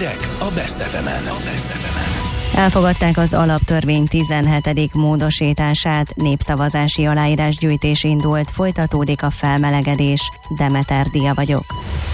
Hírek a Best FM-en. Elfogadták az alaptörvény 17. módosítását, népszavazási aláírásgyűjtés indult, folytatódik a felmelegedés. Demeter Dia vagyok.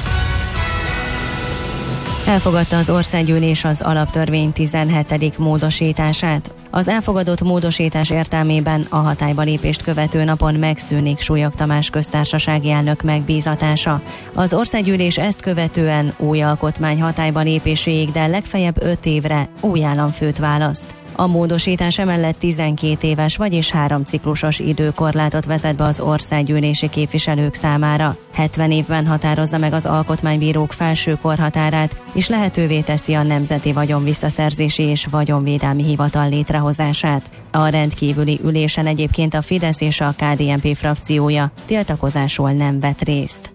Elfogadta az országgyűlés az alaptörvény 17. módosítását. Az elfogadott módosítás értelmében a hatályba lépést követő napon megszűnik Súlyog Tamás köztársasági elnök megbízatása. Az országgyűlés ezt követően új alkotmány hatályba lépéséig, de legfeljebb 5 évre új államfőt választ. A módosítás emellett 12 éves, vagyis 3 ciklusos időkorlátot vezet be az országgyűlési képviselők számára. 70 évben határozza meg az alkotmánybírók felső korhatárát, és lehetővé teszi a Nemzeti Vagyonvisszaszerzési és Vagyonvédelmi Hivatal létrehozását. A rendkívüli ülésen egyébként a Fidesz és a KDNP frakciója tiltakozásról nem vett részt.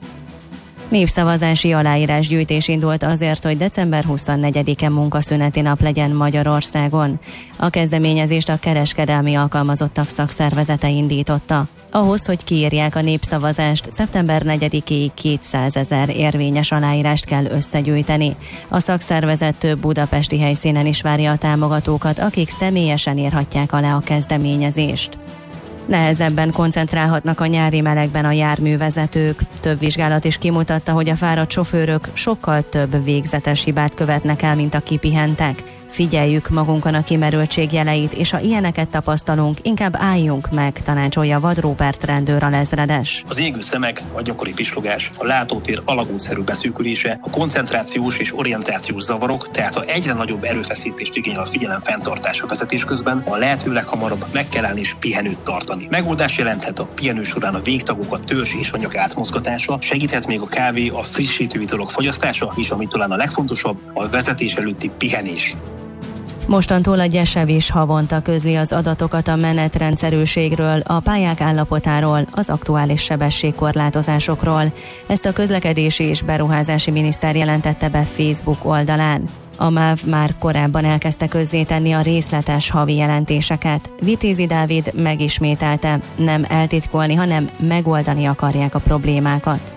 Népszavazási aláírásgyűjtés indult azért, hogy december 24-e munkaszüneti nap legyen Magyarországon. A kezdeményezést a kereskedelmi alkalmazottak szakszervezete indította. Ahhoz, hogy kiírják a népszavazást, szeptember 4-éig 200 000 érvényes aláírást kell összegyűjteni. A szakszervezet több budapesti helyszínen is várja a támogatókat, akik személyesen írhatják alá a kezdeményezést. Nehezebben koncentrálhatnak a nyári melegben a járművezetők. Több vizsgálat is kimutatta, hogy a fáradt sofőrök sokkal több végzetes hibát követnek el, mint a kipihentek. Figyeljük magunkon a kimerültség jeleit, és ha ilyeneket tapasztalunk, inkább álljunk meg, tanácsolja Vad Róbert rendőr alezredes. Az égő szemek, a gyakori pislogás, a látótér alagútszerű beszűkülése, a koncentrációs és orientációs zavarok, tehát ha egyre nagyobb erőfeszítést igényel a figyelem fenntartása vezetés közben, a lehető leghamarabb meg kell állni és pihenőt tartani. Megoldás jelenthet a pihenő során a végtagok, a törzs és a nyak átmozgatása, segíthet még a kávé, a frissítő italok fogyasztása, és ami talán a legfontosabb, a vezetés előtti pihenés. Mostantól a GYESEV is havonta közli az adatokat a menetrendszerűségről, a pályák állapotáról, az aktuális sebességkorlátozásokról. Ezt a közlekedési és beruházási miniszter jelentette be Facebook oldalán. A MÁV már korábban elkezdte közzétenni a részletes havi jelentéseket. Vitézi Dávid megismételte, nem eltitkolni, hanem megoldani akarják a problémákat.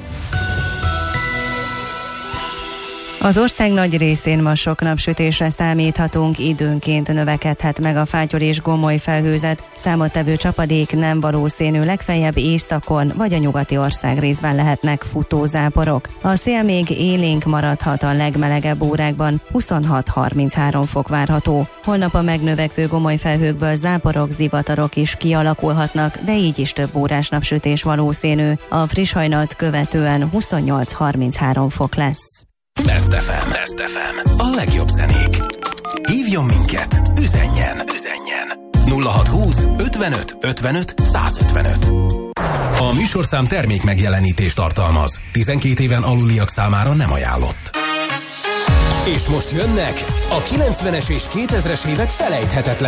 Az ország nagy részén ma sok napsütésre számíthatunk, időnként növekedhet meg a fátyol és gomoly felhőzet, számottevő csapadék nem valószínű, legfeljebb északon vagy a nyugati ország részben lehetnek futózáporok. A szél még élénk maradhat, a legmelegebb órákban 26-33 fok várható. Holnap a megnövekvő gomoly felhőkből záporok, zivatarok is kialakulhatnak, de így is több órás napsütés valószínű. A friss hajnalt követően 28-33 fok lesz. Best FM. A legjobb zenék. Hívjon minket, üzenjen. 0620 55 55 155. A műsorszám termék megjelenítést tartalmaz. 12 éven aluliak számára nem ajánlott. És most jönnek a 90-es és 2000-es évek felejthetetlen